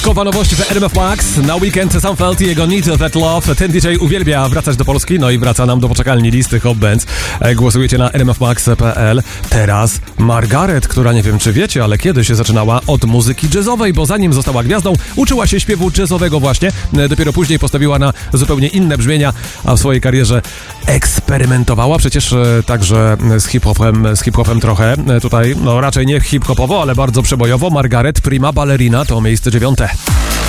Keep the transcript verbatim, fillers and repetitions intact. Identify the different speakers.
Speaker 1: Kowa nowości w R M F Max. Na weekend Sam Feldt i jego Need That Love. Ten D J uwielbia wracać do Polski, no i wraca nam do poczekalni listy Hot Bands. Głosujecie na r m f max kropka p l. Teraz Margaret, która nie wiem czy wiecie, ale kiedyś zaczynała od muzyki jazzowej, bo zanim została gwiazdą, uczyła się śpiewu jazzowego właśnie. Dopiero później postawiła na zupełnie inne brzmienia, a w swojej karierze eksperymentowała przecież także z hip-hopem, z hip-hopem trochę. Tutaj, no raczej nie hip-hopowo, ale bardzo przebojowo. Margaret, Prima Ballerina to miejsce dziewiąte.